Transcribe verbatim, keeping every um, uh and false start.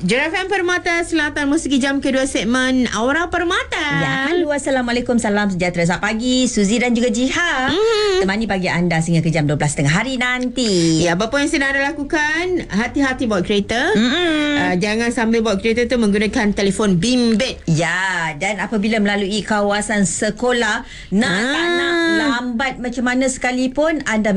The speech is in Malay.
Jura F M Permata Selatan, memasuki jam kedua segmen Aura Permata. Ya, halo, Assalamualaikum, salam sejahtera. Selamat pagi Suzy dan juga Jiha. Mm. Temani pagi anda sehingga ke jam dua belas tiga puluh hari nanti. Ya, apa yang sedang anda lakukan, hati-hati bawa kereta. Uh, jangan sambil bawa kereta tu menggunakan telefon bimbit. Ya, dan apabila melalui kawasan sekolah, nak ah. tak nak lambat macam mana sekalipun, anda